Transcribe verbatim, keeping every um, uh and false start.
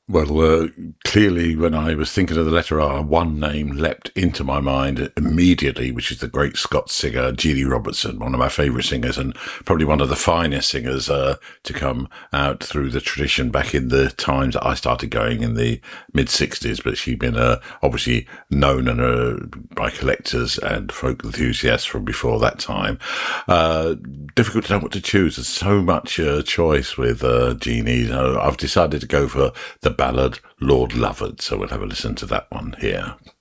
Well, uh, clearly, when I was thinking of the letter R, one name leapt into my mind immediately, which is the great Scots singer Jeannie Robertson, one of my favourite singers and probably one of the finest singers uh, to come out through the tradition back in the times that I started going in the mid-sixties. But she'd been uh, obviously known and, uh, by collectors and folk enthusiasts from before that time. Uh, difficult to know what to choose. There's so much uh, choice with uh, Jeannie. Uh, I've decided to go for the ballad Lord Lovett, so we'll have a listen to that one here.